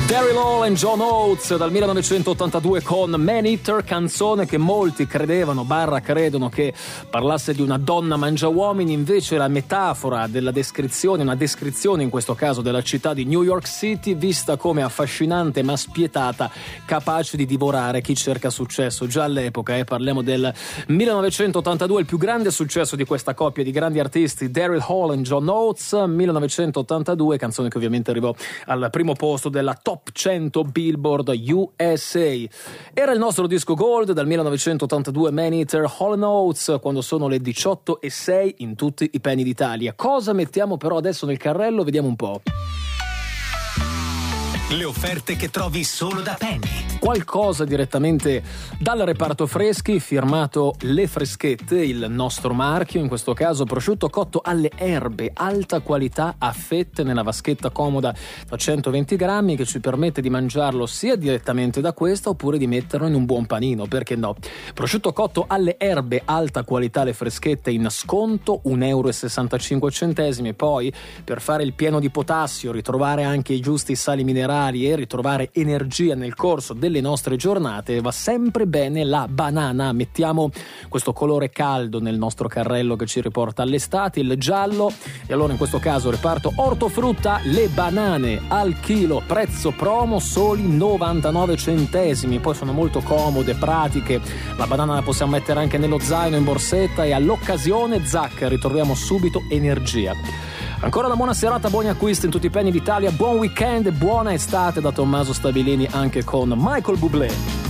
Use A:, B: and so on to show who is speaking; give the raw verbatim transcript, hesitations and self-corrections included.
A: Daryl Hall e John Oates dal millenovecentottantadue con Man Eater, canzone che molti credevano, barra credono che parlasse di una donna mangiauomini, invece la metafora della descrizione, una descrizione in questo caso della città di New York City, vista come affascinante ma spietata, capace di divorare chi cerca successo. Già all'epoca, eh, parliamo del millenovecentottantadue, il più grande successo di questa coppia di grandi artisti, Daryl Hall e John Oates, millenovecentottantadue, canzone che ovviamente arrivò al primo posto della Top cento Billboard U S A. Era il nostro disco gold dal millenovecentottantadue, Man Eater, Hall and Oates, quando sono le diciotto e sei in tutti i penny d'Italia. Cosa mettiamo però adesso nel carrello? Vediamo un po'.
B: Le offerte che trovi solo da Penny.
A: Qualcosa direttamente dal reparto freschi, firmato Le Freschette, il nostro marchio, in questo caso prosciutto cotto alle erbe, alta qualità a fette nella vaschetta comoda da centoventi grammi, che ci permette di mangiarlo sia direttamente da questa oppure di metterlo in un buon panino, perché no? Prosciutto cotto alle erbe, alta qualità Le Freschette, in sconto un euro e sessantacinque centesimi. Poi, per fare il pieno di potassio, ritrovare anche i giusti sali minerali e ritrovare energia nel corso delle nostre giornate, va sempre bene la banana. Mettiamo questo colore caldo nel nostro carrello che ci riporta all'estate, il giallo, e allora in questo caso reparto ortofrutta, le banane al chilo, prezzo promo soli novantanove centesimi. Poi sono molto comode, pratiche, la banana la possiamo mettere anche nello zaino, in borsetta, e all'occasione zac, ritroviamo subito energia. Ancora una buona serata, buoni acquisti in tutti i penny d'Italia, buon weekend e buona estate da Tommaso Stabilini, anche con Michael Bublé.